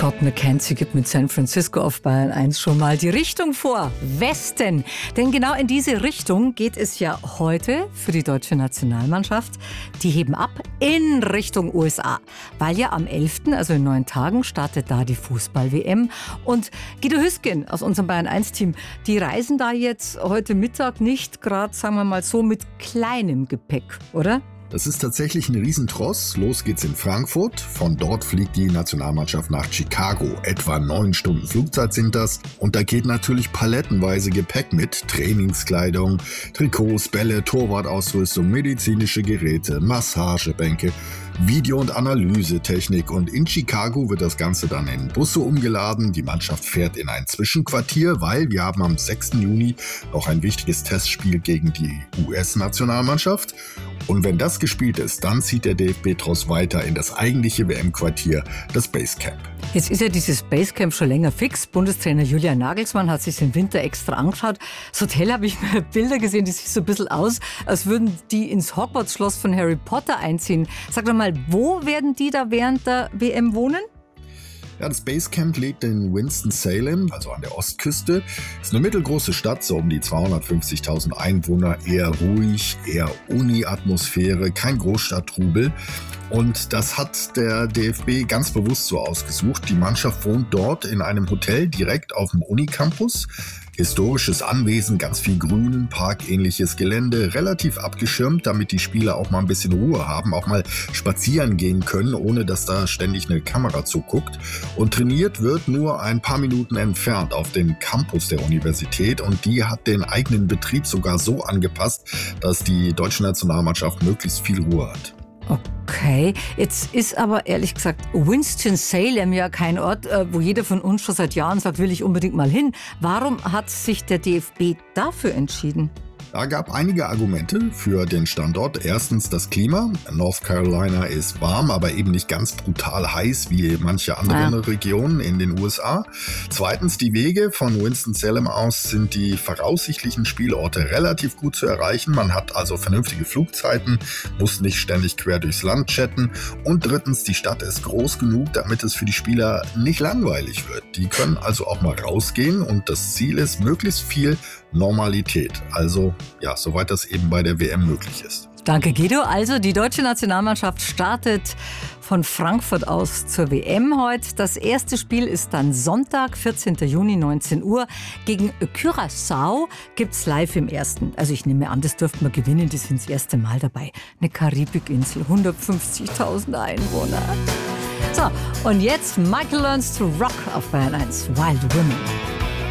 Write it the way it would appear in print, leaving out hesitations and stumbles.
Scott McKenzie gibt mit San Francisco auf Bayern 1 schon mal die Richtung vor. Westen. Denn genau in diese Richtung geht es ja heute für die deutsche Nationalmannschaft. Die heben ab in Richtung USA. Weil ja am 11., also in 9 Tagen, startet da die Fußball-WM. Und Guido Hüsken aus unserem Bayern 1-Team, die reisen da jetzt heute Mittag nicht gerade, sagen wir mal so, mit kleinem Gepäck, oder? Das ist tatsächlich ein Riesentross. Los geht's in Frankfurt. Von dort fliegt die Nationalmannschaft nach Chicago. Etwa 9 Stunden Flugzeit sind das. Und da geht natürlich palettenweise Gepäck mit. Trainingskleidung, Trikots, Bälle, Torwartausrüstung, medizinische Geräte, Massagebänke, Video- und Analysetechnik. Und in Chicago wird das Ganze dann in Busse umgeladen. Die Mannschaft fährt in ein Zwischenquartier, weil wir haben am 6. Juni noch ein wichtiges Testspiel gegen die US-Nationalmannschaft. Und wenn das gespielt ist, dann zieht der DFB-Tross weiter in das eigentliche WM-Quartier, das Basecamp. Jetzt ist ja dieses Basecamp schon länger fix. Bundestrainer Julian Nagelsmann hat sich im Winter extra angeschaut. Das Hotel habe ich mir Bilder gesehen, die sieht so ein bisschen aus, als würden die ins Hogwarts-Schloss von Harry Potter einziehen. Sag doch mal, wo werden die da während der WM wohnen? Ja, das Basecamp liegt in Winston-Salem, also an der Ostküste. Es ist eine mittelgroße Stadt, so um die 250.000 Einwohner, eher ruhig, eher Uni-Atmosphäre, kein Großstadttrubel. Und das hat der DFB ganz bewusst so ausgesucht. Die Mannschaft wohnt dort in einem Hotel direkt auf dem Unicampus. Historisches Anwesen, ganz viel Grün, parkähnliches Gelände, relativ abgeschirmt, damit die Spieler auch mal ein bisschen Ruhe haben, auch mal spazieren gehen können, ohne dass da ständig eine Kamera zuguckt. Und trainiert wird nur ein paar Minuten entfernt auf dem Campus der Universität, und die hat den eigenen Betrieb sogar so angepasst, dass die deutsche Nationalmannschaft möglichst viel Ruhe hat. Okay, jetzt ist aber ehrlich gesagt Winston-Salem ja kein Ort, wo jeder von uns schon seit Jahren sagt, will ich unbedingt mal hin. Warum hat sich der DFB dafür entschieden? Da gab einige Argumente für den Standort. Erstens das Klima. North Carolina ist warm, aber eben nicht ganz brutal heiß wie manche andere Regionen in den USA. Zweitens die Wege. Von Winston-Salem aus sind die voraussichtlichen Spielorte relativ gut zu erreichen. Man hat also vernünftige Flugzeiten, muss nicht ständig quer durchs Land chatten. Und drittens, die Stadt ist groß genug, damit es für die Spieler nicht langweilig wird. Die können also auch mal rausgehen, und das Ziel ist möglichst viel Normalität. Also ja, soweit das eben bei der WM möglich ist. Danke, Guido. Also die deutsche Nationalmannschaft startet von Frankfurt aus zur WM heute. Das erste Spiel ist dann Sonntag, 14. Juni, 19 Uhr. Gegen Curaçao gibt es live im Ersten. Also ich nehme an, das dürften wir gewinnen. Die sind das erste Mal dabei. Eine Karibikinsel, 150.000 Einwohner. So, und jetzt Michael Learns to Rock auf Bayern 1. Wild Women.